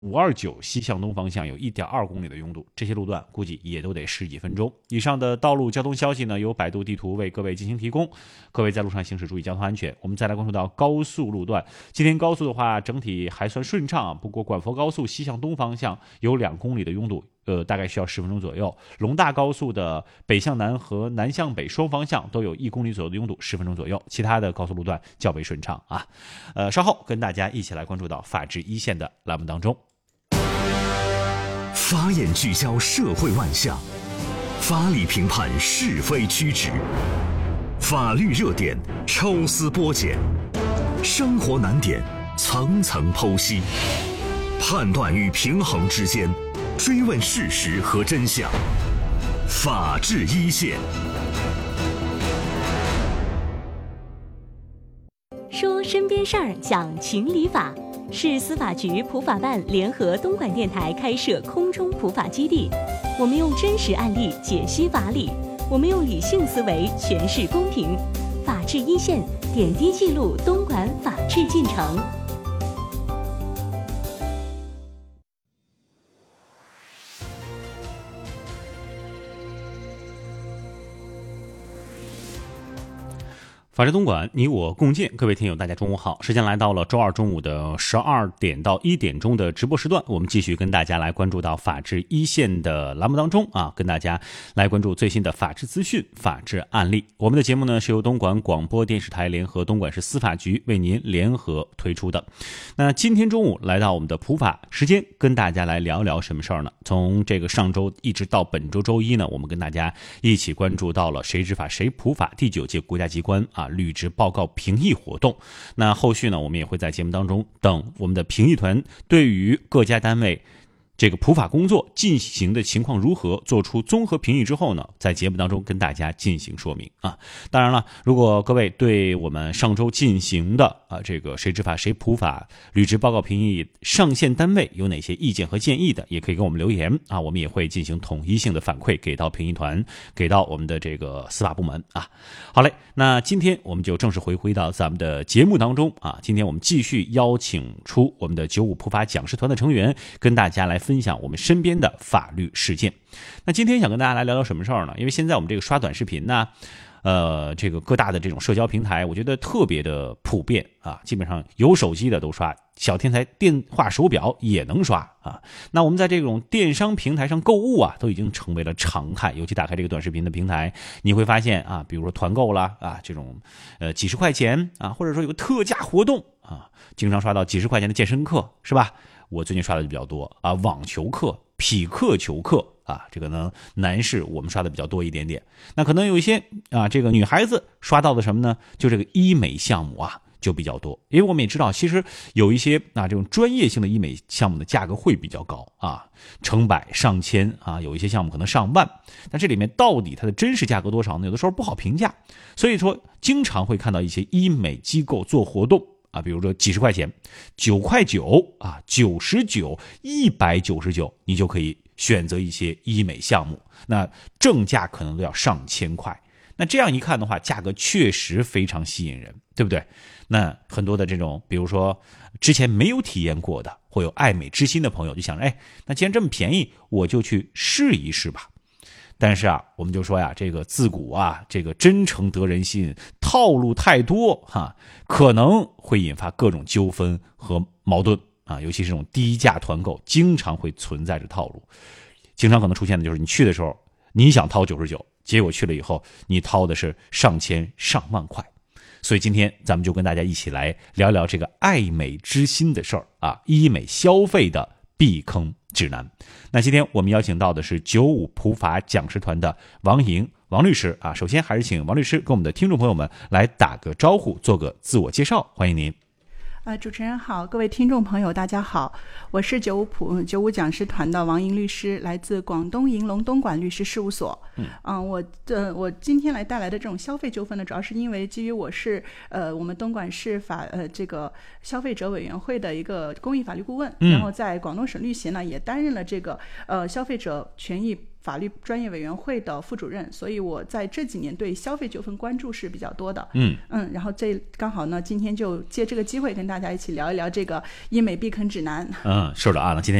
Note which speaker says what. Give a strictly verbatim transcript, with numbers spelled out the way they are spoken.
Speaker 1: 五二九西向东方向有 一点二公里的拥堵，这些路段估计也都得十几分钟。以上的道路交通消息呢，由百度地图为各位进行提供，各位在路上行驶注意交通安全。我们再来关注到高速路段，今天高速的话整体还算顺畅，不过广佛高速西向东方向有两公里的拥堵，呃，大概需要十分钟左右。龙大高速的北向南和南向北双方向都有一公里左右的拥堵，十分钟左右。其他的高速路段较为顺畅啊。呃，稍后跟大家一起来关注到法治一线的栏目当中。
Speaker 2: 法眼聚焦社会万象，法理评判是非曲直，法律热点抽丝剥茧，生活难点层层剖析，判断与平衡之间追问事实和真相。法治一线，
Speaker 3: 说身边事儿，讲情理法，市司法局普法办联合东莞电台开设空中普法基地。我们用真实案例解析法理，我们用理性思维诠释公平。法治一线，点滴记录东莞法治进程。
Speaker 1: 法治东莞，你我共建。各位听友大家中午好，时间来到了周二中午的十二点到一点钟的直播时段，我们继续跟大家来关注到法治一线的栏目当中啊，跟大家来关注最新的法治资讯、法治案例。我们的节目呢是由东莞广播电视台联合东莞市司法局为您联合推出的。那今天中午来到我们的普法时间，跟大家来聊聊什么事儿呢？从这个上周一直到本周周一呢，我们跟大家一起关注到了谁执法谁普法第九届国家机关啊履职报告评议活动。那后续呢，我们也会在节目当中等我们的评议团对于各家单位这个普法工作进行的情况如何，做出综合评议之后呢，在节目当中跟大家进行说明啊。当然了，如果各位对我们上周进行的啊这个谁执法谁普法履职报告评议上线单位有哪些意见和建议的，也可以给我们留言啊，我们也会进行统一性的反馈给到评议团，给到我们的这个司法部门啊。好嘞，那今天我们就正式回归到咱们的节目当中啊。今天我们继续邀请出我们的九五普法讲师团的成员，跟大家来分享我们身边的法律事件。那今天想跟大家来聊聊什么事儿呢？因为现在我们这个刷短视频呢，呃，这个各大的这种社交平台，我觉得特别的普遍啊，基本上有手机的都刷，小天才电话手表也能刷啊。那我们在这种电商平台上购物啊，都已经成为了常态。尤其打开这个短视频的平台，你会发现啊，比如说团购啦啊，这种呃几十块钱啊，或者说有个特价活动啊，经常刷到几十块钱的健身课，是吧？我最近刷的就比较多啊，网球课、匹克球课啊，这个呢男士我们刷的比较多一点点。那可能有一些啊，这个女孩子刷到的什么呢？就这个医美项目啊，就比较多。因为我们也知道，其实有一些啊这种专业性的医美项目的价格会比较高啊，成百上千啊，有一些项目可能上万。但这里面到底它的真实价格多少呢？有的时候不好评价。所以说，经常会看到一些医美机构做活动。啊，比如说几十块钱，九块九啊，九十九，一百九十九，你就可以选择一些医美项目。那正价可能都要上千块。那这样一看的话，价格确实非常吸引人，对不对？那很多的这种，比如说之前没有体验过的，会有爱美之心的朋友就想着，哎，那既然这么便宜，我就去试一试吧。但是啊，我们就说呀，这个自古啊，这个真诚得人心，套路太多哈，可能会引发各种纠纷和矛盾啊。尤其是这种低价团购，经常会存在着套路。经常可能出现的就是你去的时候，你想掏九十九，结果去了以后，你掏的是上千上万块。所以今天咱们就跟大家一起来聊聊这个爱美之心的事儿啊，医美消费的避坑指南。那今天我们邀请到的是九五普法讲师团的王莹王律师啊。首先还是请王律师跟我们的听众朋友们来打个招呼，做个自我介绍，欢迎您。
Speaker 4: 呃，主持人好，各位听众朋友大家好，我是九五普九五讲师团的王莹律师，来自广东银龙东莞律师事务所。嗯，呃、我的我今天来带来的这种消费纠纷呢，主要是因为基于我是呃我们东莞市法呃这个消费者委员会的一个公益法律顾问，嗯、然后在广东省律协呢也担任了这个呃消费者权益法律专业委员会的副主任，所以我在这几年对消费纠纷关注是比较多的。
Speaker 1: 嗯
Speaker 4: 嗯，然后这刚好呢，今天就借这个机会跟大家一起聊一聊这个医美避坑指南。
Speaker 1: 嗯，是的啊，那今天